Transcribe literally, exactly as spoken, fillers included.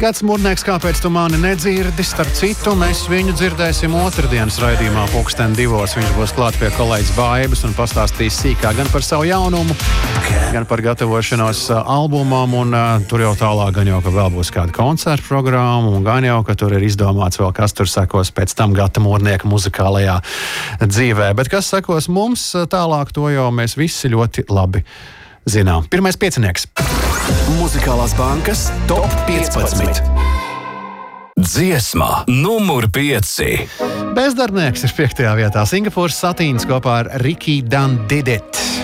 Gads Murnieks, kāpēc tu mani nedzirdi? Starp citu, mēs viņu dzirdēsim otrdienas raidījumā pulksten divos. Viņš būs klāt pie kolēģis Baibas un pastāstīs sīkāk gan par savu jaunumu, gan par gatavošanos albumam, un uh, tur jau tālāk gan jau, ka vēl būs kāda koncerta programma, un gan jau, ka tur ir izdomāts vēl, kas tur sekos pēc tam Gata Murnieka muzikālajā dzīvē. Bet kas sekos mums tālāk, to jau mēs visi ļoti labi zinām. Pirmais piecinieks. Muzikālās bankas top piecpadsmit. Dziesma numur pieci. Bezdarbnieks ir piektajā vietā. Singapūras satīns kopā ar Ricky Done Did It.